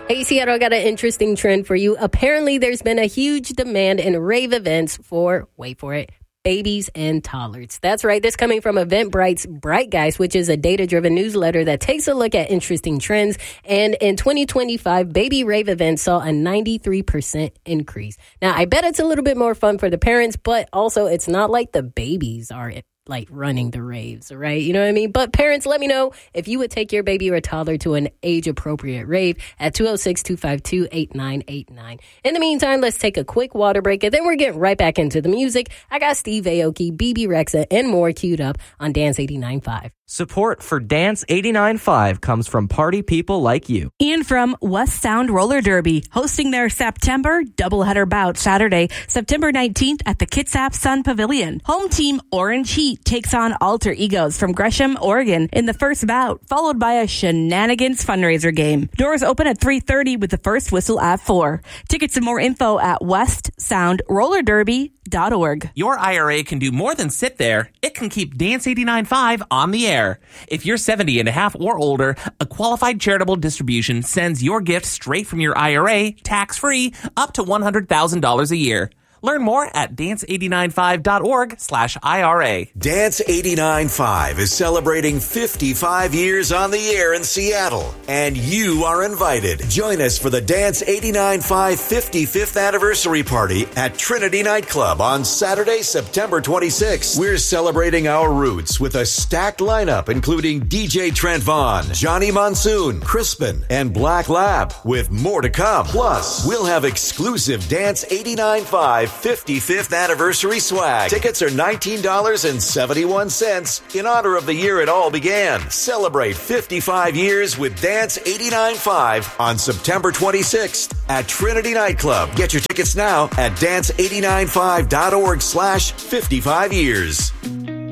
Hey, Seattle, I got an interesting trend for you. Apparently, there's been a huge demand in rave events for, wait for it, babies and toddlers. That's right. This coming from Eventbrite's Bright Guys, which is a data-driven newsletter that takes a look at interesting trends. And in 2025, baby rave events saw a 93% increase. Now, I bet it's a little bit more fun for the parents, but also it's not like the babies are like running the raves, right? You know what I mean? But parents, let me know if you would take your baby or toddler to an age-appropriate rave at 206-252-8989. In the meantime, let's take a quick water break, and then we're getting right back into the music. I got Steve Aoki, BB Rexa, and more queued up on Dance 89.5. Support for Dance 89.5 comes from party people like you. And from West Sound Roller Derby, hosting their September doubleheader bout Saturday, September 19th at the Kitsap Sun Pavilion. Home team Orange Heat takes on Alter Egos from Gresham, Oregon in the first bout, followed by a Shenanigans fundraiser game. Doors open at 3:30 with the first whistle at 4. Tickets and more info at westsoundrollerderby.org. Your IRA can do more than sit there. It can keep Dance 89.5 on the air. If you're 70 and a half or older, a qualified charitable distribution sends your gift straight from your IRA, tax-free, up to $100,000 a year. Learn more at dance89.5.org/IRA. Dance 89.5 is celebrating 55 years on the air in Seattle, and you are invited. Join us for the Dance 89.5 55th anniversary party at Trinity Nightclub on Saturday, September 26th. We're celebrating our roots with a stacked lineup, including DJ Trent Vaughn, Johnny Monsoon, Crispin, and Black Lab, with more to come. Plus, we'll have exclusive Dance 89.5 55th anniversary swag. Tickets are $19.71 in honor of the year it all began. Celebrate 55 years with Dance 89.5 on September 26th at Trinity Nightclub. Get your tickets now at dance895.org/55 years.